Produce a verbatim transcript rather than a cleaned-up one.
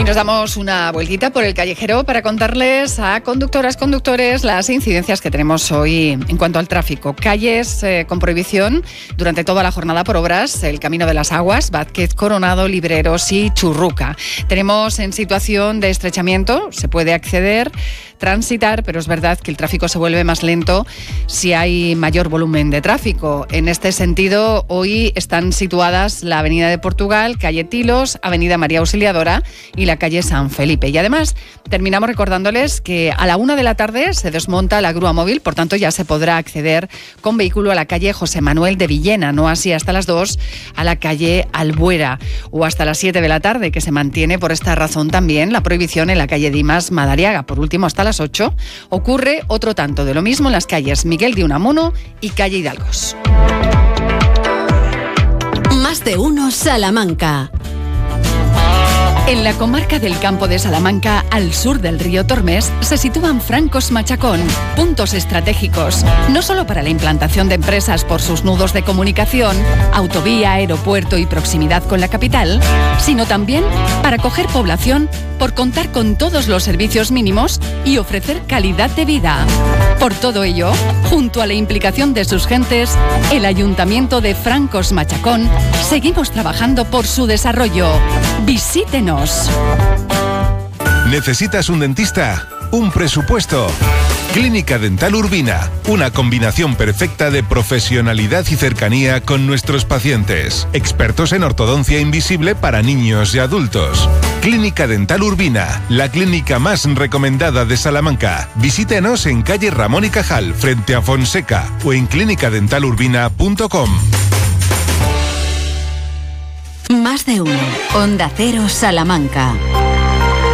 nos damos una vueltita por el callejero para contarles a conductoras, conductores las incidencias que tenemos hoy en cuanto al tráfico. Calles eh, con prohibición durante toda la jornada por obras, el Camino de las Aguas, Vázquez, Coronado, Libreros y Churruca. Tenemos en situación de estrechamiento, se puede acceder, transitar, pero es verdad que el tráfico se vuelve más lento si hay mayor volumen de tráfico. En este sentido, hoy están situadas la Avenida de Portugal, calle Tilos, Avenida María Auxiliadora y la calle San Felipe. Y además, terminamos recordándoles que a la una de la tarde se desmonta la grúa móvil, por tanto ya se podrá acceder con vehículo a la calle José Manuel de Villena, no así hasta las dos a la calle Albuera, o hasta las siete de la tarde, que se mantiene por esta razón también la prohibición en la calle Dimas Madariaga. Por último, hasta las ocho ocurre otro tanto de lo mismo en las calles Miguel de Unamuno y calle Hidalgos. Más de uno Salamanca. En la comarca del Campo de Salamanca, al sur del río Tormes, se sitúan Francos Machacón, puntos estratégicos, no solo para la implantación de empresas por sus nudos de comunicación, autovía, aeropuerto y proximidad con la capital, sino también para acoger población por contar con todos los servicios mínimos y ofrecer calidad de vida. Por todo ello, junto a la implicación de sus gentes, el Ayuntamiento de Francos Machacón seguimos trabajando por su desarrollo. Visítenos. ¿Necesitas un dentista? ¿Un presupuesto? Clínica Dental Urbina, una combinación perfecta de profesionalidad y cercanía con nuestros pacientes. Expertos en ortodoncia invisible para niños y adultos. Clínica Dental Urbina, la clínica más recomendada de Salamanca. Visítenos en calle Ramón y Cajal, frente a Fonseca, o en clínica dental urbina punto com. Más de uno. Onda Cero Salamanca.